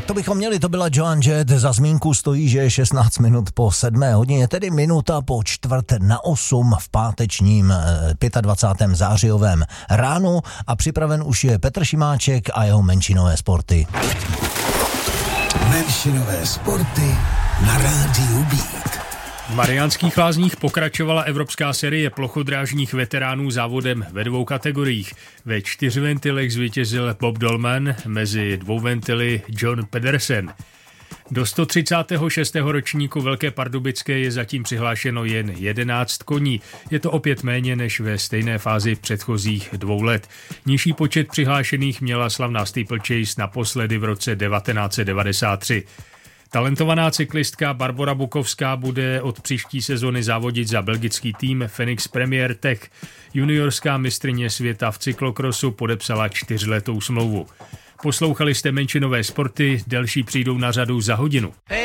To bychom měli, to byla Joan Jett, za zmínku stojí, že je 16 minut po 7 hodině, tedy minuta po 7:45 v pátečním 25. zářijovém ránu a připraven už je Petr Šimáček a jeho menšinové sporty. Menšinové sporty na rádiu Beat. V Mariánských Lázních pokračovala evropská série plochodrážních veteránů závodem ve 2 kategoriích. Ve 4 ventilech zvítězil Bob Dolman, mezi 2 ventily John Pedersen. Do 136. ročníku Velké Pardubické je zatím přihlášeno jen 11 koní. Je to opět méně než ve stejné fázi předchozích 2 let. Nižší počet přihlášených měla slavná Steeplechase naposledy v roce 1993. Talentovaná cyklistka Barbora Bukovská bude od příští sezony závodit za belgický tým Phoenix Premier Tech. Juniorská mistryně světa v cyklokrosu podepsala 4letou smlouvu. Poslouchali jste menšinové sporty, další přijdou na řadu za hodinu.